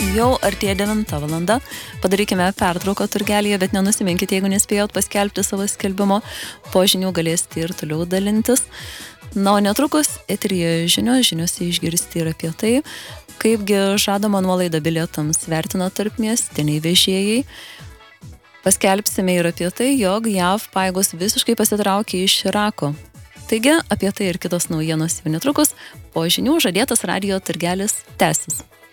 Jau artėja 9 valanda. Padarykime pertrauką turgelyje, bet nenusiminkite, jeigu nespėjot paskelbti savo skelbimo. Po žinių galėsite ir toliau dalintis. Na, o netrukus eteryje žiniose išgirsti ir apie tai, kaipgi žadama nuolaida bilietams vertina tarpmiestiniai vežėjai. Paskelbsime ir apie tai, jog JAV pajėgos visiškai pasitraukė iš Irako. Taigi, apie tai ir kitos naujienos jau netrukus, po žinių žadėtas radijo turgelis tęsis.